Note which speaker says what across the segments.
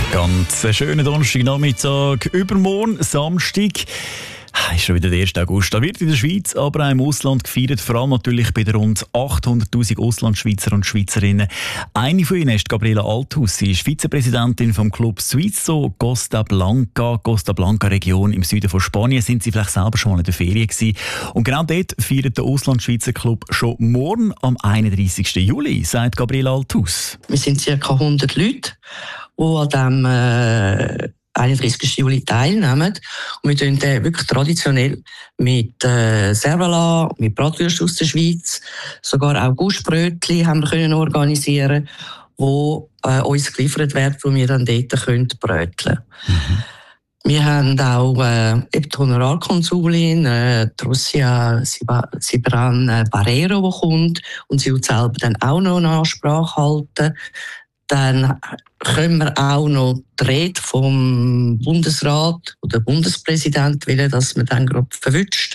Speaker 1: Ganz einen schönen Donnerstagnachmittag. Übermorgen, Samstag, ist schon wieder der 1. August. Da wird in der Schweiz, aber auch im Ausland gefeiert, vor allem natürlich bei den rund 800'000 Auslandschweizer und Schweizerinnen. Eine von ihnen ist Gabriela Althaus. Sie ist Vizepräsidentin vom Club Suizo Costa Blanca Region im Süden von Spanien. Sind Sie vielleicht selber schon mal in der Ferien gewesen? Und genau dort feiert der Auslandschweizer Club schon morgen am 31. Juli, sagt Gabriela Althaus.
Speaker 2: Wir sind ca. 100 Leute, die an dem 31. Juli teilnehmen. Und wir tun wirklich traditionell mit Servala, mit Bratwürsten aus der Schweiz, sogar auch Guschbrötchen haben wir können organisieren, wo uns geliefert werden, wo wir dann dort bröteln können. Wir haben auch die Honorarkonsulin, Russia Sibran Barrero, die kommt und sie wird selber dann auch noch eine Ansprache halten. Dann können wir auch noch die Rede vom Bundesrat oder Bundespräsident, dass man dann gerade verwünscht,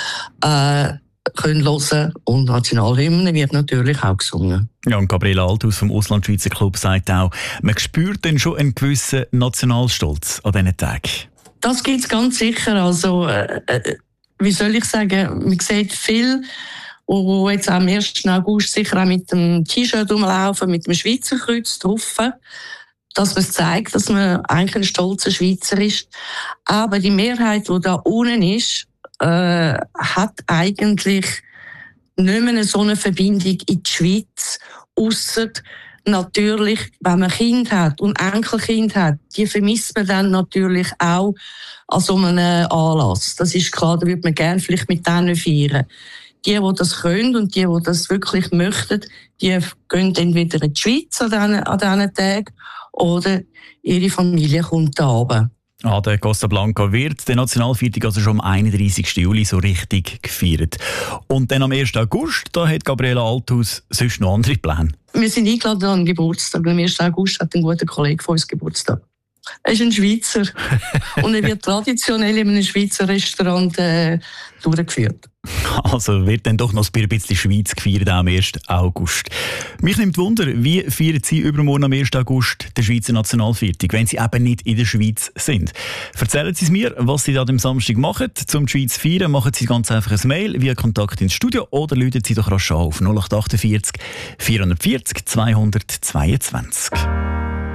Speaker 2: können hören. Und Nationalhymne wird natürlich auch gesungen.
Speaker 1: Ja, und Gabriela Althaus vom Auslandschweizer Club sagt auch, man spürt dann schon einen gewissen Nationalstolz an diesen Tagen.
Speaker 2: Das gibt es ganz sicher. Also, wie soll ich sagen, man sieht viel, und jetzt am 1. August sicher auch mit dem T-Shirt rumlaufen, mit dem Schweizer Kreuz drauf, dass man zeigt, dass man eigentlich ein stolzer Schweizer ist. Aber die Mehrheit, die da unten ist, hat eigentlich nicht mehr so eine Verbindung in die Schweiz, ausser natürlich, wenn man Kind hat und Enkelkind hat, die vermisst man dann natürlich auch an so einem Anlass. Das ist klar, da würde man gerne vielleicht mit denen feiern. Die das können und die das wirklich möchten, die gehen entweder in die Schweiz an diesen Tagen oder ihre Familie kommt da runter.
Speaker 1: An der Costa Blanca wird der Nationalviertag also schon am 31. Juli so richtig gefeiert. Und dann am 1. August, da hat Gabriela Althaus sonst noch andere Pläne.
Speaker 2: Wir sind eingeladen an den Geburtstag. Am 1. August hat ein guter Kollege von uns Geburtstag. Er ist ein Schweizer und er wird traditionell in einem Schweizer Restaurant durchgeführt.
Speaker 1: Also wird dann doch noch ein bisschen Schweiz gefeiert am 1. August. Mich nimmt Wunder, wie feiern Sie übermorgen am 1. August den Schweizer Nationalviertag, wenn Sie eben nicht in der Schweiz sind? Erzählen Sie es mir, was Sie da am Samstag machen. Zum Schweiz feiern machen Sie ganz einfach ein Mail via Kontakt ins Studio oder rufen Sie doch rasch auf 0848 440 222.